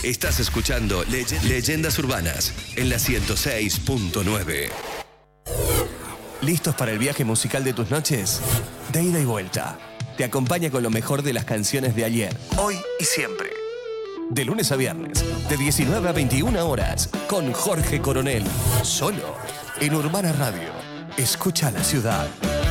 Estás escuchando Leyendas Urbanas en la 106.9. ¿Listos para el viaje musical de tus noches? De ida y vuelta. Te acompaña con lo mejor de las canciones de ayer, hoy y siempre. De lunes a viernes, de 19 a 21 horas, con Jorge Coronel. Solo en Urbana Radio. Escucha la ciudad.